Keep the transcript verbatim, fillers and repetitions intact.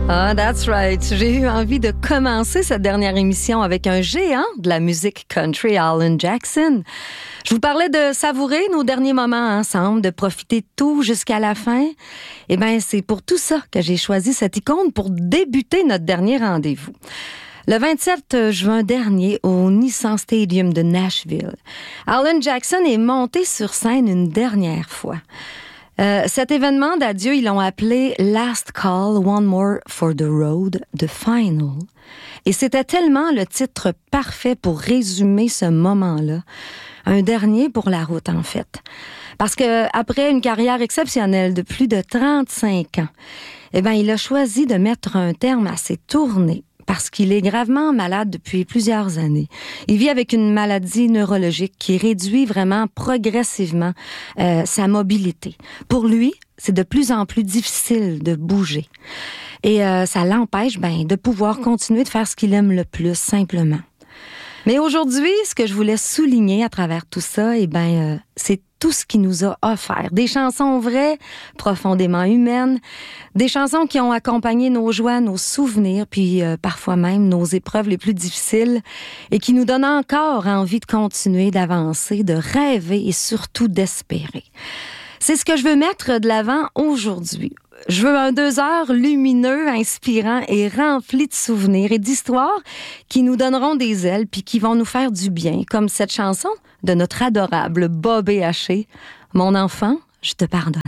Ah, that's right. J'ai eu envie de commencer cette dernière émission avec un géant de la musique country, Alan Jackson. Je vous parlais de savourer nos derniers moments ensemble, de profiter de tout jusqu'à la fin. Eh bien, c'est pour tout ça que j'ai choisi cette icône pour débuter notre dernier rendez-vous. Le vingt-sept juin dernier, au Nissan Stadium de Nashville, Alan Jackson est monté sur scène une dernière fois. Euh, cet événement d'adieu, ils l'ont appelé « Last Call, One More for the Road, The Final ». Et c'était tellement le titre parfait pour résumer ce moment-là. Un dernier pour la route, en fait. Parce que après une carrière exceptionnelle de plus de trente-cinq ans, eh ben, il a choisi de mettre un terme à ses tournées parce qu'il est gravement malade depuis plusieurs années. Il vit avec une maladie neurologique qui réduit vraiment progressivement euh, sa mobilité. Pour lui, c'est de plus en plus difficile de bouger. Et euh, ça l'empêche ben, de pouvoir continuer de faire ce qu'il aime le plus, simplement. Mais aujourd'hui, ce que je voulais souligner à travers tout ça, eh ben, euh, c'est tout ce qu'il nous a offert. Des chansons vraies, profondément humaines, des chansons qui ont accompagné nos joies, nos souvenirs, puis euh, parfois même nos épreuves les plus difficiles, et qui nous donnent encore envie de continuer, d'avancer, de rêver et surtout d'espérer. C'est ce que je veux mettre de l'avant aujourd'hui. Je veux un deux heures lumineux, inspirant et rempli de souvenirs et d'histoires qui nous donneront des ailes puis qui vont nous faire du bien, comme cette chanson de notre adorable Bobby Haché, « Mon enfant, je te pardonne ».